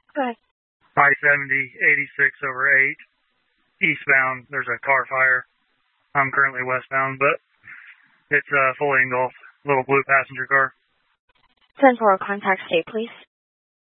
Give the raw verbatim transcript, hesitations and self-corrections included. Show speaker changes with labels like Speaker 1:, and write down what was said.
Speaker 1: Okay.
Speaker 2: I seventy, eighty-six over eight, eastbound. There's a car fire. I'm currently westbound, but it's uh, fully engulfed. Little blue passenger car.
Speaker 1: ten four, contact state, please.